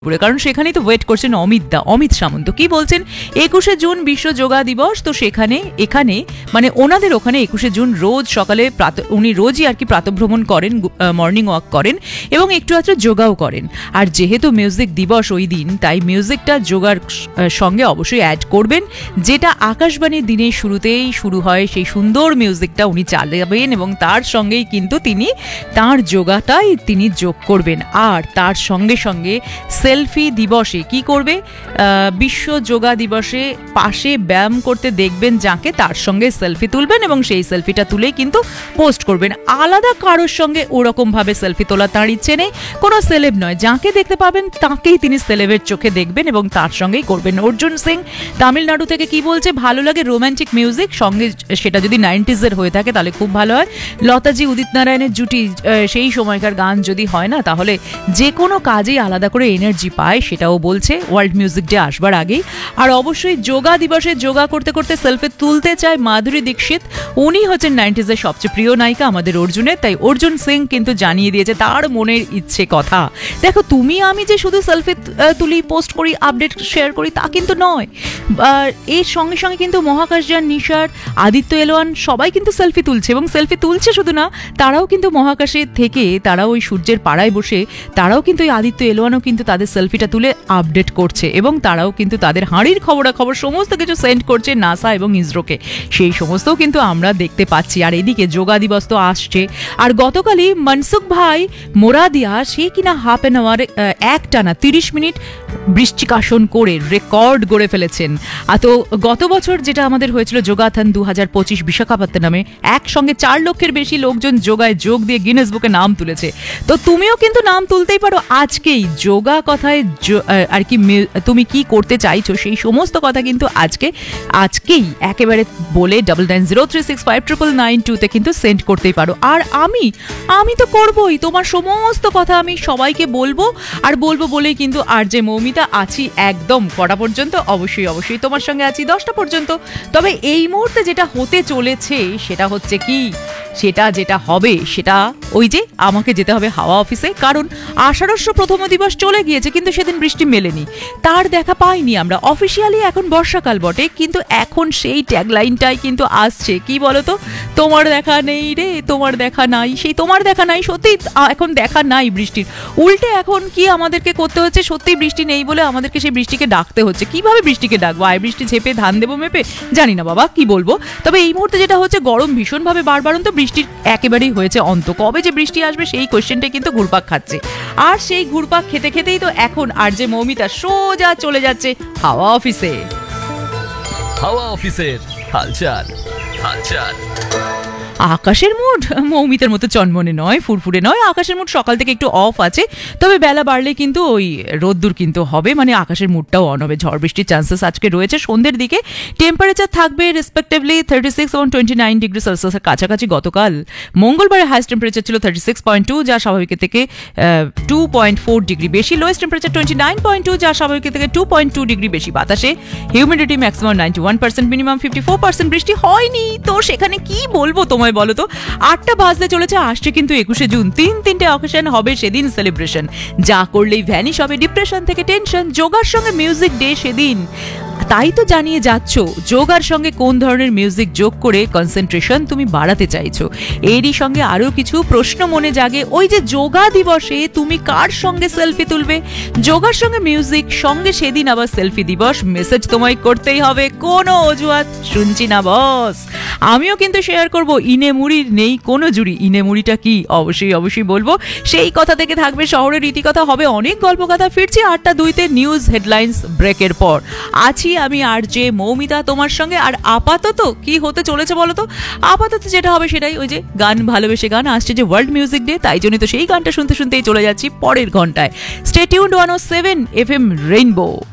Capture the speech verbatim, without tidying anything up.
কারণ সেখানেই তো ওয়েট করছেন অমিত দা অমিত সামন্ত কি বলছেন একুশে জুন বিশ্ব যোগা দিবস তো সেখানে এখানে মানে ওনাদের ওখানে একুশে জুন রোজ সকালে উনি রোজই আর কি প্রাতঃভ্রমণ করেন মর্নিং ওয়াক করেন এবং একটু আধটু যোগাও করেন আর যেহেতু মিউজিক দিবস ওই দিন তাই মিউজিকটা যোগার সঙ্গে অবশ্যই অ্যাড করবেন যেটা আকাশবাণীর দিনের শুরুতেই শুরু হয় সেই সুন্দর মিউজিকটা উনি চালাবেন এবং তার সঙ্গেই কিন্তু তিনি তার যোগাটাই তিনি যোগ করবেন আর তার সঙ্গে সঙ্গে সেলফি দিবসে কি করবে বিশ্ব যোগা দিবসে পাশে ব্যায়াম করতে দেখবেন যাকে তার সঙ্গে সেলফি তুলবেন এবং সেই সেলফিটা তুলেই কিন্তু পোস্ট করবেন আলাদা কারোর সঙ্গে ওরকম ভাবে সেলফি তোলা তার ইচ্ছে নেই কোনো সেলেব নয় যাকে দেখতে পাবেন তাকেই তিনি সেলেবের চোখে দেখবেন এবং তার সঙ্গেই করবেন অর্জুন সিং তামিলনাড়ু থেকে কি বলছে ভালো লাগে রোম্যান্টিক মিউজিক সঙ্গে সেটা যদি নাইনটিজের হয়ে থাকে তাহলে খুব ভালো হয় লতাজি উদিত নারায়ণের জুটি সেই সময়কার গান যদি হয় না তাহলে যে কোনো কাজেই আলাদা করে এনার্জি পায় সেটাও বলছে ওয়ার্ল্ড মিউজিক ডে আসবার আগেই আর অবশ্যই যোগা দিবসে যোগা করতে করতে সেলফি তুলতে চায় মাধুরী দীক্ষিত উনি হচ্ছেন নাইনটিজের সবচেয়ে প্রিয় নায়িকা আমাদের অর্জুনের তাই অর্জুন সিং কিন্তু জানিয়ে দিয়েছে তার মনের ইচ্ছে কথা দেখো তুমি আমি যে শুধু সেলফি তুলি পোস্ট করি আপডেট শেয়ার করি তা কিন্তু নয় এর সঙ্গে সঙ্গে কিন্তু মহাকাশযান নিশার আদিত্য এলওয়ান সবাই কিন্তু সেলফি তুলছে এবং সেলফি তুলছে শুধু না তারাও কিন্তু মহাকাশে থেকে তারাও ওই সূর্যের পাড়ায় বসে তারাও কিন্তু ওই আদিত্য এলওয়ানও কিন্তু তাদের সেলফিটা তুলে আপডেট করছে এবং তারাও কিন্তু তাদের হাঁড়ির খবরাখবর সমস্ত কিছু সেন্ড করছে নাসা এবং ইসরোকে সেই সমস্তও কিন্তু আমরা দেখতে পাচ্ছি আর এদিকে যোগা দিবস তো আসছে আর গতকালই মনসুখ ভাই মোরাদিয়া সে কিনা হাফ অ্যান আওয়ার এক টানা তিরিশ মিনিট বৃষ্টিকাশন করে রেকর্ড গড়ে ফেলেছেন আর তো গত বছর যেটা আমাদের হয়েছিল যোগাথন দু হাজার পঁচিশ বিশাখাপত্তনমে একসঙ্গে চার লক্ষের বেশি লোকজন যোগায় যোগ দিয়ে গিনেস বুকে নাম তুলেছে তো তুমিও কিন্তু নাম তুলতেই পারো আজকেই যোগা কথায় আর কি তুমি কি করতে চাইছো সেই সমস্ত কথা কিন্তু আজকে আজকেই একেবারে বলে double nine zero three six five triple nine টুতে কিন্তু সেন্ড করতেই পারো আর আমি আমি তো করবোই তোমার সমস্ত কথা আমি সবাইকে বলবো আর বলবো বলেই কিন্তু আর যে মৌমিতা আছি একদম কটা পর্যন্ত অবশ্যই অবশ্যই তোমার সঙ্গে আছি দশটা পর্যন্ত তবে এই মুহূর্তে যেটা হতে চলেছে সেটা হচ্ছে কি সেটা যেটা হবে সেটা ওই যে আমাকে যেতে হবে হাওয়া অফিসে কারণ আষাঢ়স্য প্রথম দিবস চলে গিয়েছে কিন্তু সেদিন বৃষ্টি মেলেনি তার দেখা পাইনি আমরা অফিসিয়ালি এখন বর্ষাকাল বটে কিন্তু এখন সেই ট্যাগলাইনটাই কিন্তু আসছে কি বলতো তোমার দেখা নেই রে তোমার দেখা নাই সেই তোমার দেখা নাই সত্যি এখন দেখা নাই বৃষ্টির উল্টে এখন কি আমাদেরকে করতে হচ্ছে সত্যি বৃষ্টি নেই বলে আমাদেরকে সেই বৃষ্টিকে ডাকতে হচ্ছে কিভাবে বৃষ্টিকে ডাকবো আয় বৃষ্টি ঝেপে ধান দেবো মেপে জানি না বাবা কি বলবো তবে এই মুহূর্তে যেটা হচ্ছে গরম ভীষণভাবে বারবারন্ত বৃষ্টির একেবারেই হয়েছে অন্ত কবে যে বৃষ্টি আসবে সেই কোয়েশ্চেনটা কিন্তু ঘুরপাক খাচ্ছে আর সেই ঘুরপাক খেতে খেতেই তো এখন আর যে মৌমিতা সোজা চলে যাচ্ছে হাওয়া অফিসে হাওয়া অফিসের হালচাল হালচাল আকাশের মুড মৌমিতার মতো চনমনে নয় ফুরফুরে নয় আকাশের মুড সকাল থেকে একটু অফ আছে তবে বেলা বাড়লে কিন্তু ওই রোদ্দুর কিন্তু হবে মানে আকাশের মুডটাও অন হবে ঝড় বৃষ্টির চান্সেস আজকে রয়েছে সন্ধ্যের দিকে টেম্পারেচার থাকবে রেসপেক্টিভলি থার্টি সিক্স এবং টোয়েন্টি নাইন ডিগ্রি সেলসিয়াসের কাছাকাছি গতকাল মঙ্গলবারে হাইস্ট টেম্পারেচার ছিল থার্টি সিক্স পয়েন্ট টু যা স্বাভাবিকের থেকে টু পয়েন্ট ফোর ডিগ্রি বেশি lowest temperature twenty nine point two যা স্বাভাবিকের থেকে টু পয়েন্ট টু ডিগ্রি বেশি বাতাসে humidity maximum ninety one percent minimum fifty four percent বৃষ্টি হয়নি তো সেখানে কি বলবো তোমায় বলো তো আটটা বাজতে চলেছে আসছে কিন্তু একুশে জুন তিন তিনটে অকেশন হবে সেদিন সেলিব্রেশন যা করলেই ভ্যানিশ হবে ডিপ্রেশন থেকে টেনশন যোগার সঙ্গে মিউজিক ডে সেদিন তাই তো জানিয়ে যাচ্ছ যোগার সঙ্গে কোন ধরনের মিউজিক যোগ করে কনসেন্ট্রেশন তুমি বাড়াতে চাইছো এরই সঙ্গে আরো কিছু প্রশ্ন মনে জাগে ওই যে যোগা দিবসে তুমি কার সঙ্গে সেলফি তুলবে যোগার সঙ্গে মিউজিক সঙ্গে সেদিন আবার সেলফি দিবস মেসেজ তোমায় করতেই হবে কোনো অজুহাত শুনছি না বস আমিও কিন্তু শেয়ার করব ইনে মুড়ির নেই কোনো জুড়ি ইনে মুড়িটা কি অবশ্যই অবশ্যই বলবো সেই কথা থেকে থাকবে শহরের রীতিকথা হবে অনেক গল্প কথা ফিরছি আটটা দুইতে নিউজ হেডলাইন্স ব্রেকের পর আছি আমি আর যে মৌমিতা তোমার সঙ্গে আর আপাতত কি হতে চলেছে বলো তো আপাতত যেটা হবে সেটাই ওই যে গান ভালোবেসে গান আসছে যে ওয়ার্ল্ড মিউজিক ডে তাই জন্য তো সেই গানটা শুনতে শুনতেই চলে যাচ্ছি পরের ঘন্টায় স্টে টিউনড ওয়ান ও সেভেন এফ এম রেইনবো